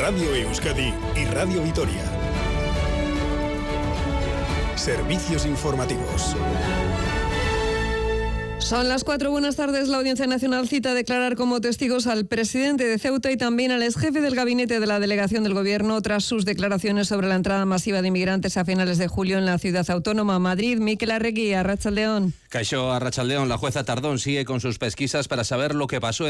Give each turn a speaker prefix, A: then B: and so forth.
A: Radio Euskadi y Radio Vitoria. Servicios informativos.
B: Son las 4, buenas tardes. La Audiencia Nacional cita a declarar como testigos al presidente de Ceuta y también al exjefe del gabinete de la delegación del Gobierno tras sus declaraciones sobre la entrada masiva de inmigrantes a finales de julio en la ciudad autónoma Madrid. Mikel Arregui, Arratsaldeon.
C: Kaixo, Arratsaldeon. La jueza Tardón sigue con sus pesquisas para saber lo que pasó